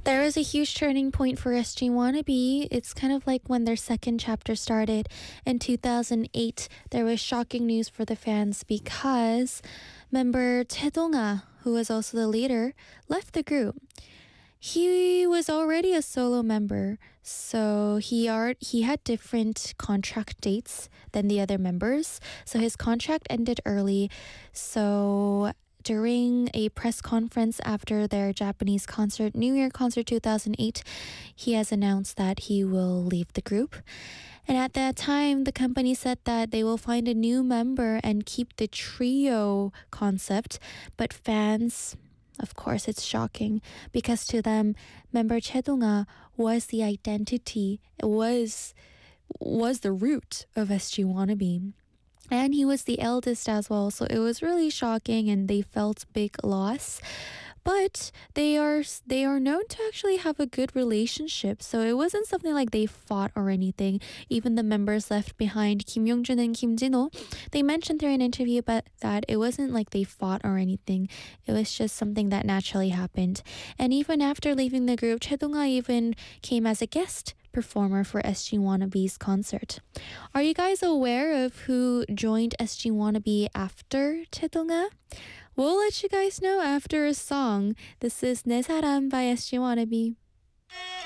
There was a huge turning point for SG Wannabe. It's kind of like when their second chapter started in 2008. There was shocking news for the fans because member Tae-dong-ah, who was also the leader, left the group. He was already a solo member, so he had different contract dates than the other members. So his contract ended early. So during a press conference after their Japanese concert, New Year concert 2008, he has announced that he will leave the group. And at that time, the company said that they will find a new member and keep the trio concept, but fans, of course, it's shocking because to them, member Chedonga was the identity, was the root of SG Wannabe. And he was the eldest as well, so it was really shocking and they felt big loss. But they are known to actually have a good relationship, so it wasn't something like they fought or anything. Even the members left behind, Kim Yongjun and Kim Jin-ho, they mentioned during an interview about that it wasn't like they fought or anything. It was just something that naturally happened. And even after leaving the group, Choi Dong-ah even came as a guest performer for SG Wannabe's concert. Are you guys aware of who joined SG Wannabe after Choi Dong-ah? We'll let you guys know after a song. This is 내 사람 by SG Wannabe.